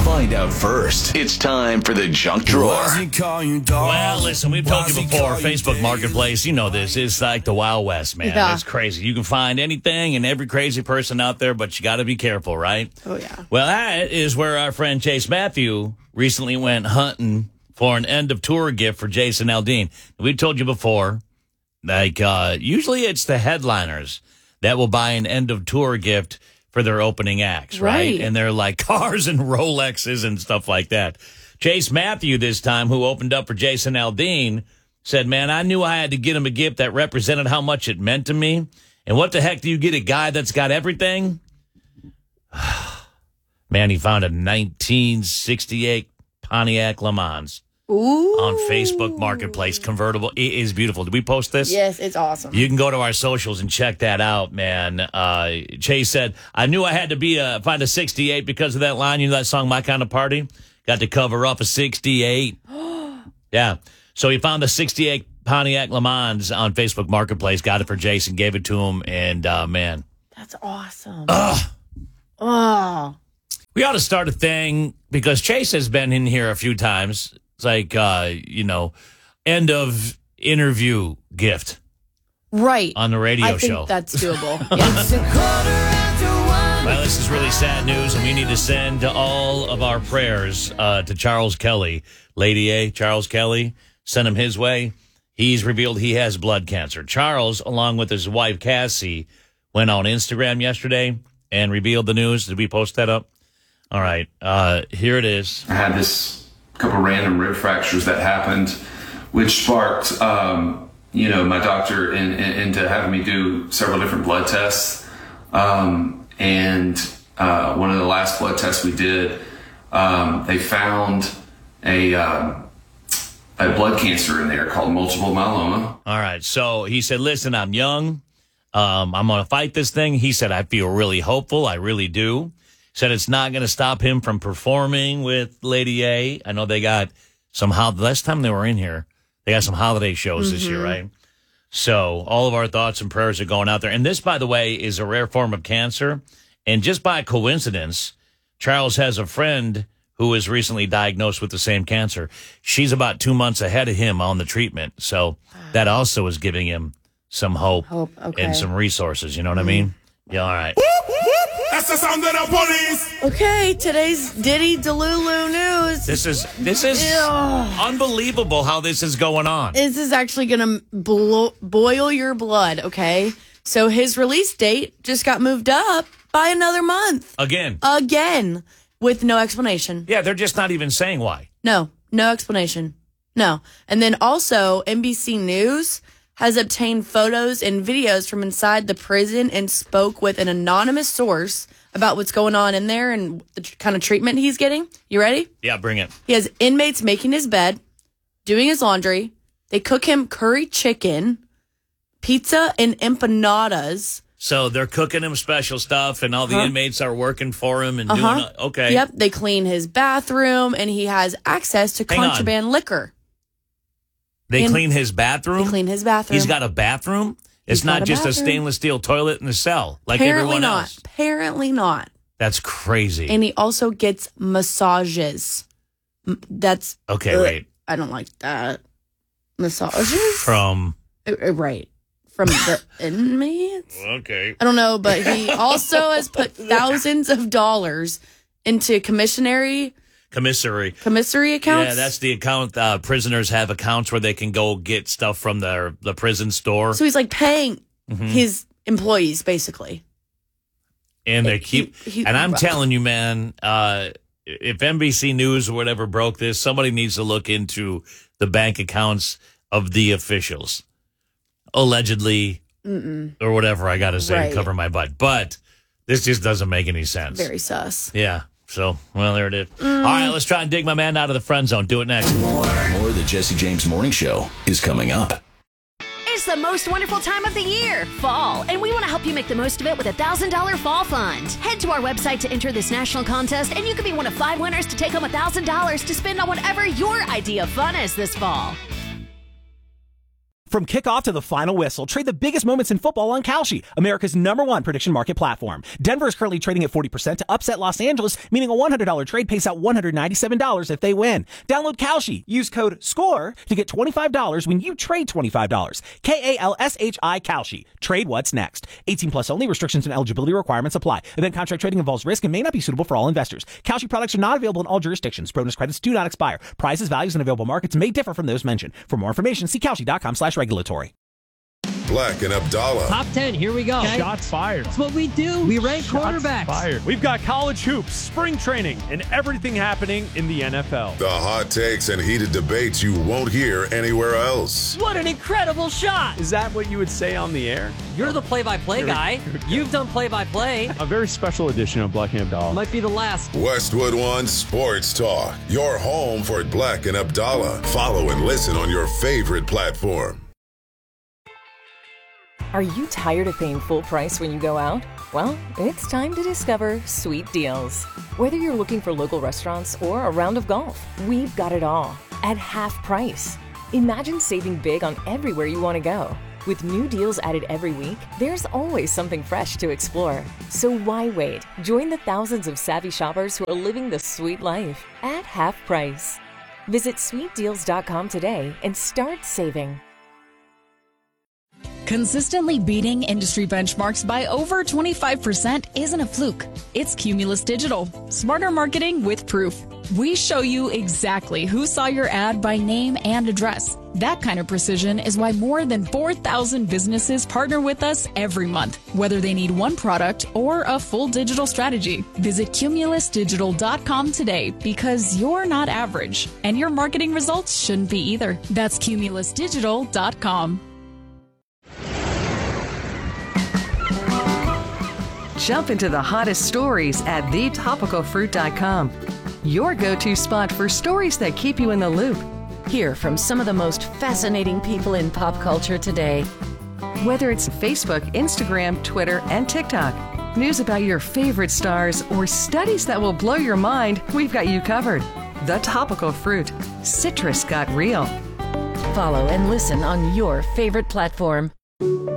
Find out first. It's time for the junk drawer. Well, listen, we've told you before, Facebook Marketplace, you know this, it's like the Wild West, man. Yeah. It's crazy. You can find anything and every crazy person out there, but you got to be careful, right? Oh, yeah. Well, that is where our friend Chase Matthew recently went hunting for an end-of-tour gift for Jason Aldean. We've told you before, like, usually it's the headliners that will buy an end-of-tour gift for their opening acts, right? And they're like cars and Rolexes and stuff like that. Chase Matthew this time, who opened up for Jason Aldean, said, man, I knew I had to get him a gift that represented how much it meant to me. And what the heck do you get a guy that's got everything? Man, he found a 1968 Pontiac Le Mans. Ooh. On Facebook Marketplace, convertible. It is beautiful. Did we post this? Yes, it's awesome. You can go to our socials and check that out, man. Chase said, I knew I had to find a 68 because of that line. You know that song, My Kind of Party? Got to cover up a 68. Yeah. So he found the 68 Pontiac Le Mans on Facebook Marketplace, got it for Jason, gave it to him, and man. That's awesome. Oh. We ought to start a thing because Chase has been in here a few times. It's like, end of interview gift. Right. On the radio show. I think that's doable. Yes. Well, this is really sad news, and we need to send all of our prayers to Charles Kelly. Lady A, Charles Kelly, send him his way. He's revealed he has blood cancer. Charles, along with his wife, Cassie, went on Instagram yesterday and revealed the news. Did we post that up? All right. Here it is. I had this couple random rib fractures that happened, which sparked, my doctor into having me do several different blood tests. And one of the last blood tests we did, they found a blood cancer in there called multiple myeloma. All right. So he said, listen, I'm young. I'm going to fight this thing. He said, I feel really hopeful. I really do. Said it's not going to stop him from performing with Lady A. I know they got last time they were in here, they got some holiday shows this year, right? So all of our thoughts and prayers are going out there. And this, by the way, is a rare form of cancer. And just by coincidence, Charles has a friend who was recently diagnosed with the same cancer. She's about 2 months ahead of him on the treatment. So that also is giving him some hope and some resources. You know what I mean? Yeah, all right. That's the sound of the police. Okay, today's Diddy Delulu news. This is unbelievable how this is going on. This is actually going to boil your blood, okay? So his release date just got moved up by another month. Again, with no explanation. Yeah, they're just not even saying why. No explanation. No. And then also, NBC News has obtained photos and videos from inside the prison and spoke with an anonymous source about what's going on in there and the kind of treatment he's getting. You ready? Yeah, bring it. He has inmates making his bed, doing his laundry. They cook him curry chicken, pizza, and empanadas. So they're cooking him special stuff, and all the inmates are working for him and doing it. Okay. Yep. They clean his bathroom, and he has access to contraband liquor. They clean his bathroom? They clean his bathroom. He's got a bathroom? It's not just a stainless steel toilet in the cell like everyone else. Apparently not. That's crazy. And he also gets massages. That's... Okay, wait. I don't like that. Massages? From... Right. From the inmates? Okay. I don't know, but he also has put thousands of dollars into commissary accounts. Yeah, that's the account. Prisoners have accounts where they can go get stuff from the prison store. So he's like paying his employees, basically. And they keep... and I'm telling you, man, if NBC News or whatever broke this, somebody needs to look into the bank accounts of the officials. Allegedly, or whatever I got to say to cover my butt. But this just doesn't make any sense. Very sus. Yeah. So, well, there it is. All right, let's try and dig my man out of the friend zone. Do it next. More of the Jesse James Morning Show is coming up. It's the most wonderful time of the year, fall, and we want to help you make the most of it with a $1,000 fall fund. Head to our website to enter this national contest, and you could be one of 5 winners to take home $1,000 to spend on whatever your idea of fun is this fall. From kickoff to the final whistle, trade the biggest moments in football on Kalshi, America's #1 prediction market platform. Denver is currently trading at 40% to upset Los Angeles, meaning a $100 trade pays out $197 if they win. Download Kalshi. Use code SCORE to get $25 when you trade $25. KALSHI Kalshi. Trade what's next. 18 plus only. Restrictions and eligibility requirements apply. Event contract trading involves risk and may not be suitable for all investors. Kalshi products are not available in all jurisdictions. Bonus credits do not expire. Prices, values, and available markets may differ from those mentioned. For more information, see Kalshi.com/regulatory. Black and Abdallah. Top 10, here we go. Okay. Shots fired. That's what we do. We rank quarterbacks. Fired. We've got college hoops, spring training, and everything happening in the NFL. The hot takes and heated debates you won't hear anywhere else. What an incredible shot. Is that what you would say on the air? You're the play-by-play guy. You've done play-by-play. A very special edition of Black and Abdallah. Might be the last. Westwood One Sports Talk. Your home for Black and Abdallah. Follow and listen on your favorite platform. Are you tired of paying full price when you go out? Well, it's time to discover Sweet Deals. Whether you're looking for local restaurants or a round of golf, we've got it all at half price. Imagine saving big on everywhere you want to go. With new deals added every week, there's always something fresh to explore. So why wait? Join the thousands of savvy shoppers who are living the sweet life at half price. Visit sweetdeals.com today and start saving. Consistently beating industry benchmarks by over 25% isn't a fluke. It's Cumulus Digital. Smarter marketing with proof. We show you exactly who saw your ad by name and address. That kind of precision is why more than 4,000 businesses partner with us every month, whether they need one product or a full digital strategy. Visit cumulusdigital.com today because you're not average, and your marketing results shouldn't be either. That's cumulusdigital.com. Jump into the hottest stories at thetopicalfruit.com. Your go-to spot for stories that keep you in the loop. Hear from some of the most fascinating people in pop culture today. Whether it's Facebook, Instagram, Twitter, and TikTok, news about your favorite stars, or studies that will blow your mind, we've got you covered. The Topical Fruit. Citrus got real. Follow and listen on your favorite platform.